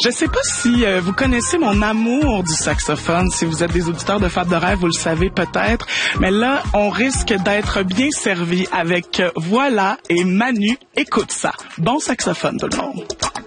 Je sais pas si vous connaissez mon amour du saxophone. Si vous êtes des auditeurs de Fab de rêve, vous le savez peut-être. Mais là, on risque d'être bien servi avec Voilà et Manu. Écoute ça. Bon saxophone, tout le monde.